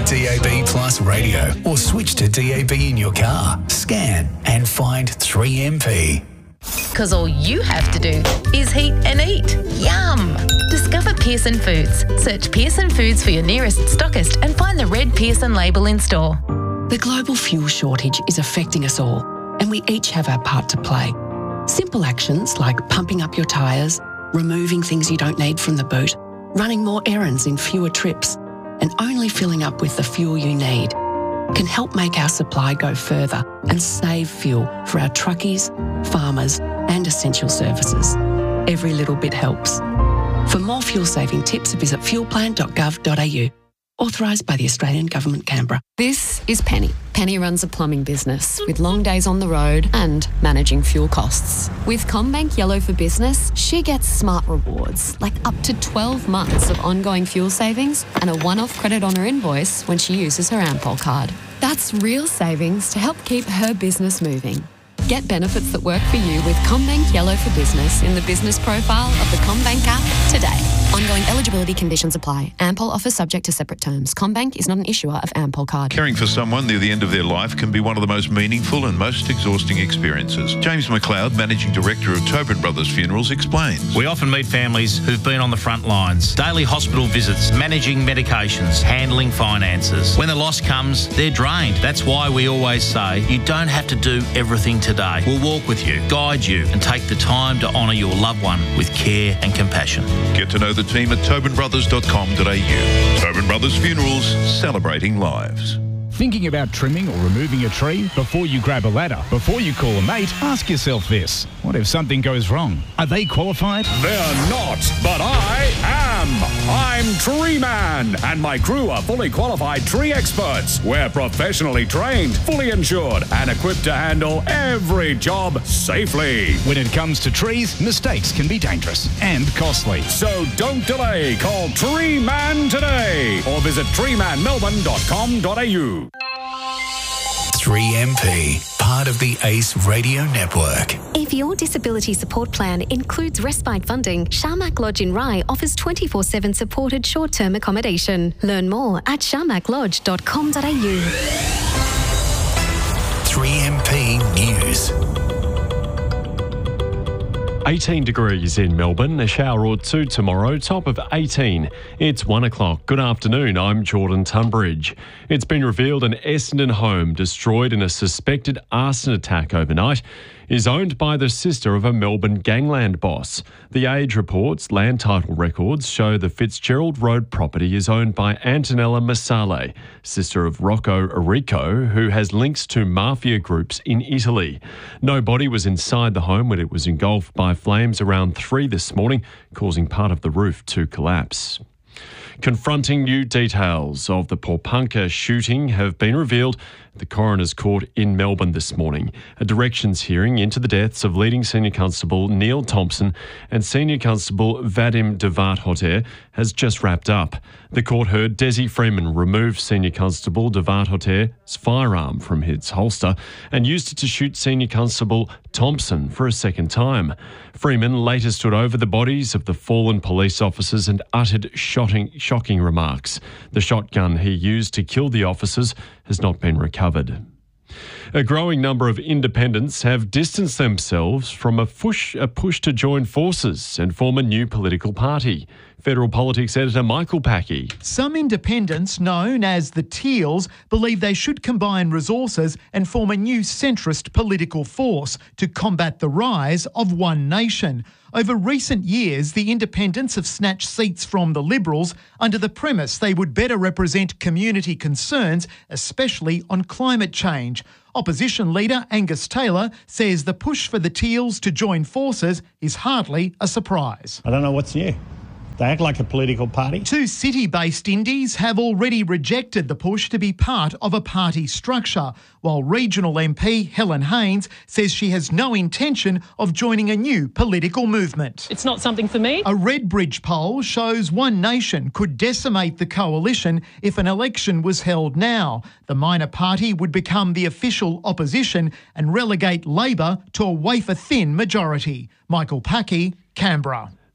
DAB Plus radio or switch to DAB in your car. Scan and find 3MP. Because all you have to do is heat and eat. Yum! Discover Pearson Foods. Search Pearson Foods for your nearest stockist and find the red Pearson label in store. The global fuel shortage is affecting us all, and we each have our part to play. Simple actions like pumping up your tyres, removing things you don't need from the boot, running more errands in fewer trips, and only filling up with the fuel you need can help make our supply go further and save fuel for our truckies, farmers and essential services. Every little bit helps. For more fuel-saving tips, visit fuelplan.gov.au. Authorised by the Australian Government, Canberra. This is Penny. Penny runs a plumbing business with long days on the road and managing fuel costs. With CommBank Yellow for Business, she gets smart rewards, like up to 12 months of ongoing fuel savings and a one-off credit on her invoice when she uses her Ampol card. That's real savings to help keep her business moving. Get benefits that work for you with CommBank Yellow for Business in the business profile of the CommBank app today. Ongoing eligibility conditions apply. Ampol offer subject to separate terms. CommBank is not an issuer of Ampol card. Caring for someone near the end of their life can be one of the most meaningful and most exhausting experiences. James McLeod, Managing Director of Tobin Brothers Funerals, explains. We often meet families who've been on the front lines. Daily hospital visits, managing medications, handling finances. When the loss comes, they're drained. That's why we always say you don't have to do everything today. We'll walk with you, guide you and take the time to honour your loved one with care and compassion. Get to know the team at tobinbrothers.com.au. Tobin Brothers Funerals, celebrating lives. Thinking about trimming or removing a tree? Before you grab a ladder, before you call a mate, ask yourself this. What if something goes wrong? Are they qualified? They're not, but I am. I'm Tree Man, and my crew are fully qualified tree experts. We're professionally trained, fully insured, and equipped to handle every job safely. When it comes to trees, mistakes can be dangerous and costly. So don't delay. Call Tree Man today or visit treemanmelbourne.com.au. 3MP, part of the ACE Radio Network. If your disability support plan includes respite funding, Sharmak Lodge in Rye offers 24/7 supported short-term accommodation. Learn more at sharmaklodge.com.au. 3MP News. 18 degrees in Melbourne, a shower or two tomorrow, top of 18. It's 1 o'clock. Good afternoon, I'm Jordan Tunbridge. It's been revealed an Essendon home destroyed in a suspected arson attack overnight is owned by the sister of a Melbourne gangland boss. The Age reports land title records show the Fitzgerald Road property is owned by Antonella Masale, sister of Rocco Errico, who has links to mafia groups in Italy. No body was inside the home when it was engulfed by flames around 3 this morning, causing part of the roof to collapse. Confronting new details of the Pawnpukka shooting have been revealed at the Coroner's Court in Melbourne this morning. A directions hearing into the deaths of leading Senior Constable Neil Thompson and Senior Constable Vadim Devathoter has just wrapped up. The court heard Desi Freeman remove Senior Constable Devathoter's firearm from his holster and used it to shoot Senior Constable Thompson for a second time. Freeman later stood over the bodies of the fallen police officers and uttered shocking remarks. The shotgun he used to kill the officers has not been recovered. A growing number of independents have distanced themselves from a push to join forces and form a new political party. Federal Politics editor Michael Packey. Some independents, known as the Teals, believe they should combine resources and form a new centrist political force to combat the rise of One Nation. Over recent years, the independents have snatched seats from the Liberals under the premise they would better represent community concerns, especially on climate change. Opposition leader Angus Taylor says the push for the Teals to join forces is hardly a surprise. I don't know what's new. They act like a political party. Two city-based indies have already rejected the push to be part of a party structure, while regional MP Helen Haynes says she has no intention of joining a new political movement. It's not something for me. A Redbridge poll shows One Nation could decimate the coalition if an election was held now. The minor party would become the official opposition and relegate Labor to a wafer-thin majority. Michael Packey, Canberra.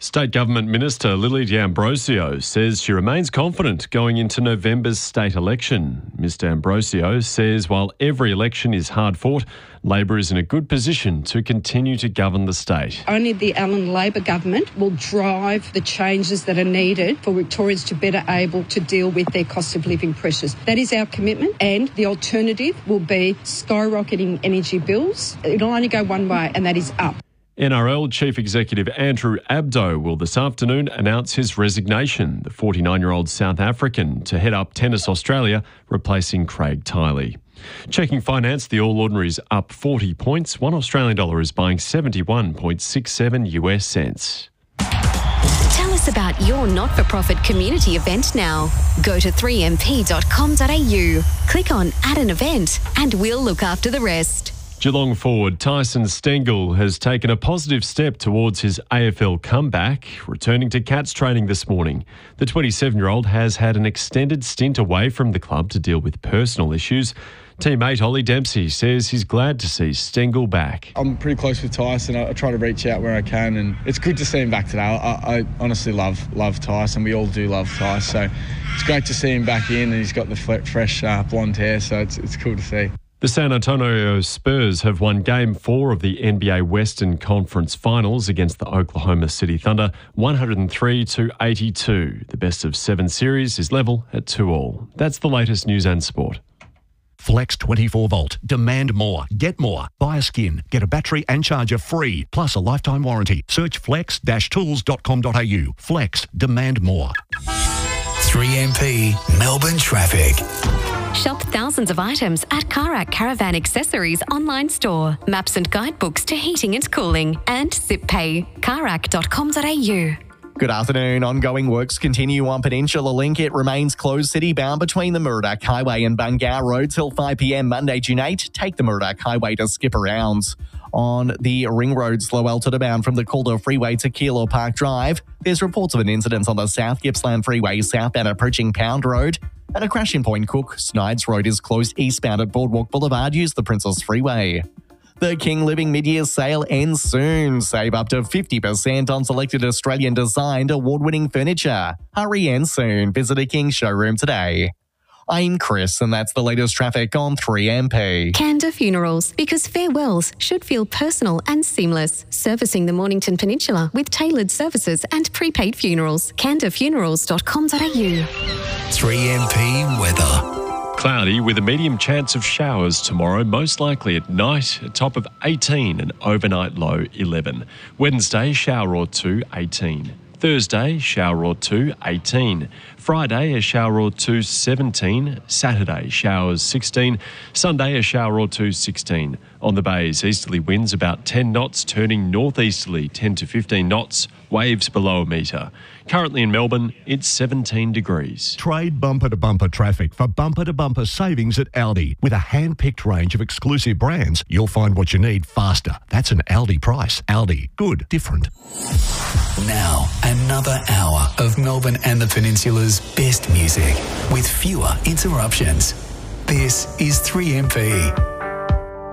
State Government Minister Lily D'Ambrosio says she remains confident going into November's state election. Ms D'Ambrosio says while every election is hard fought, Labor is in a good position to continue to govern the state. Only the Allan Labor government will drive the changes that are needed for Victorians to better able to deal with their cost of living pressures. That is our commitment, and the alternative will be skyrocketing energy bills. It'll only go one way, and that is up. NRL Chief Executive Andrew Abdo will this afternoon announce his resignation, the 49-year-old South African, to head up Tennis Australia, replacing Craig Tiley. Checking finance, the All Ordinary's up 40 points. $1 Australian dollar is buying 71.67 US cents. Tell us about your not-for-profit community event now. Go to 3mp.com.au, click on Add an Event, and we'll look after the rest. Geelong forward Tyson Stengel has taken a positive step towards his AFL comeback, returning to Cats training this morning. The 27-year-old has had an extended stint away from the club to deal with personal issues. Teammate Ollie Dempsey says he's glad to see Stengel back. I'm pretty close with Tyson. I try to reach out where I can, and it's good to see him back today. I honestly love Tyson. We all do love Tyson, so it's great to see him back in, and he's got the fresh blonde hair, so it's cool to see. The San Antonio Spurs have won Game 4 of the NBA Western Conference Finals against the Oklahoma City Thunder, 103-82. The best-of-7 series is level at 2-2. That's the latest news and sport. Flex 24 volt. Demand more. Get more. Buy a skin. Get a battery and charger free, plus a lifetime warranty. Search flex-tools.com.au. Flex. Demand more. 3MP Melbourne traffic. Shop thousands of items at Karak Caravan Accessories online store. Maps and guidebooks to heating and cooling. And ZipPay. Karak.com.au. Good afternoon. Ongoing works continue on Peninsula Link. It remains closed city-bound between the Murdoch Highway and Bungar Road till 5 p.m. Monday, June 8. Take the Murdoch Highway to skip around. On the Ring Road, slow altitude bound from the Calder Freeway to Keilor Park Drive. There's reports of an incident on the South Gippsland Freeway southbound approaching Pound Road. And a crash in Point Cook. Snides Road is closed eastbound at Boardwalk Boulevard. Use the Princess Freeway. The King Living mid-year sale ends soon. Save up to 50% on selected Australian-designed award-winning furniture. Hurry in soon. Visit a King showroom today. I'm Chris, and that's the latest traffic on 3MP. Canda Funerals, because farewells should feel personal and seamless. Servicing the Mornington Peninsula with tailored services and prepaid funerals. candafunerals.com.au. 3MP weather. Cloudy with a medium chance of showers tomorrow, most likely at night, a top of 18 and overnight low 11. Wednesday, shower or two, 18. Thursday, shower or two, 18. Friday, a shower or two, 17. Saturday, showers, 16. Sunday, a shower or two, 16. On the bays, easterly winds about 10 knots, turning northeasterly 10 to 15 knots, waves below a metre. Currently in Melbourne, it's 17 degrees. Trade bumper-to-bumper traffic for bumper-to-bumper savings at Aldi. With a hand-picked range of exclusive brands, you'll find what you need faster. That's an Aldi price. Aldi. Good. Different. Now, another hour of Melbourne and the Peninsula's best music with fewer interruptions. This is 3MP.